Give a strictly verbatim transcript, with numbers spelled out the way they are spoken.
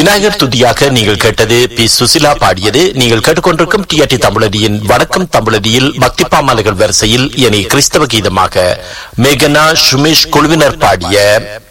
விநாயகர் துதியாக நீங்கள் கேட்டது பி சுசிலா பாடியது. நீங்கள் கேட்டுக்கொண்டிருக்கும் டிஆர்டி தமிழடியின் வணக்கம் தமிழடியில் பக்தி பாமாலைகள் வரிசையில் இனி கிறிஸ்தவ கீதமாக மேகனா சுமேஷ் குழுவினர் பாடிய